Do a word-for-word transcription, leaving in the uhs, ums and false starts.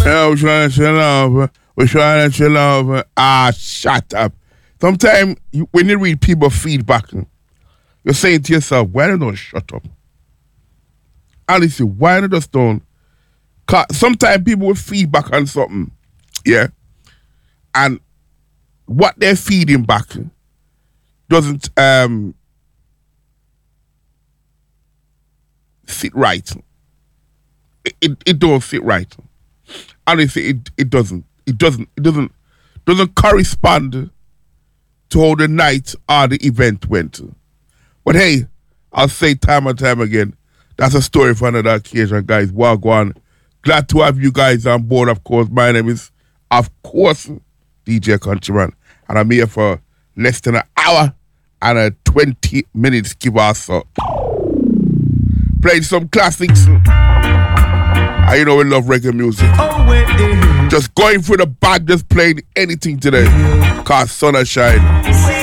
Yeah, we're trying to chill out. We're trying to chill out. Ah, shut up. Sometimes you, when you read people feedback, you're saying to yourself, why don't you shut up? Honestly, why don't you just don't? Cause sometimes people will feedback on something, yeah, and what they're feeding back doesn't um sit right. It, it it don't sit right. Honestly, it it doesn't. It doesn't. It doesn't doesn't correspond to how the night or the event went. But hey, I'll say time and time again, that's a story for another occasion, guys. Wagwan. Glad to have you guys on board, of course. My name is, of course, D J Countryman. And I'm here for less than an hour and a twenty minutes, give us so. Playing some classics. I you know we love reggae music. Oh, wait, yeah. Just going through the bag, just playing anything today. Cause sun and shine.